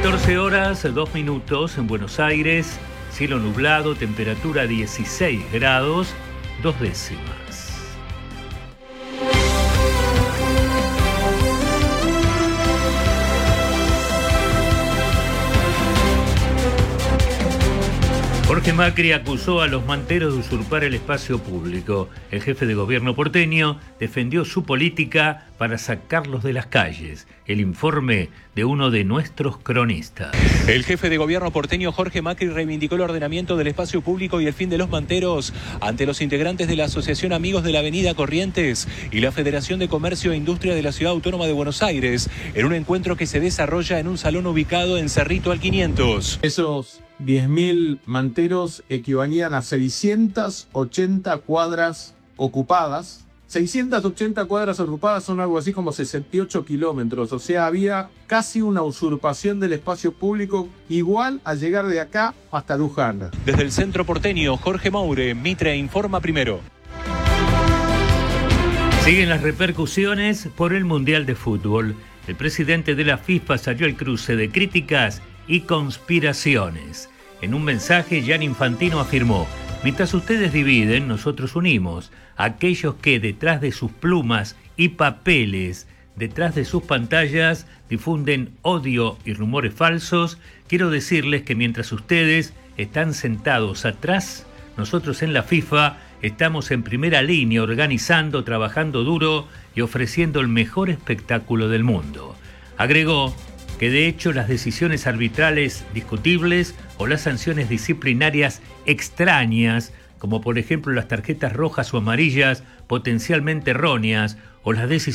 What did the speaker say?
14 horas, 2 minutos en Buenos Aires, cielo nublado, temperatura 16 grados, 2 décimas. Jorge Macri acusó a los manteros de usurpar el espacio público. El jefe de gobierno porteño defendió su política para sacarlos de las calles. El informe de uno de nuestros cronistas. El jefe de gobierno porteño Jorge Macri reivindicó el ordenamiento del espacio público y el fin de los manteros ante los integrantes de la Asociación Amigos de la Avenida Corrientes y la Federación de Comercio e Industria de la Ciudad Autónoma de Buenos Aires en un encuentro que se desarrolla en un salón ubicado en Cerrito al 500. Esos 10.000 manteros equivalían a 680 cuadras ocupadas. 680 cuadras ocupadas son algo así como 68 kilómetros. O sea, había casi una usurpación del espacio público, igual a llegar de acá hasta Luján. Desde el centro porteño, Jorge Maure, Mitre Informa Primero. Siguen las repercusiones por el Mundial de Fútbol. El presidente de la FIFA salió al cruce de críticas y conspiraciones. En un mensaje, Gianni Infantino afirmó: mientras ustedes dividen, nosotros unimos. Aquellos que detrás de sus plumas y papeles, detrás de sus pantallas, difunden odio y rumores falsos, quiero decirles que mientras ustedes están sentados atrás, nosotros en la FIFA estamos en primera línea organizando, trabajando duro y ofreciendo el mejor espectáculo del mundo. Agregó que de hecho las decisiones arbitrales discutibles o las sanciones disciplinarias extrañas, como por ejemplo las tarjetas rojas o amarillas potencialmente erróneas, o las decisiones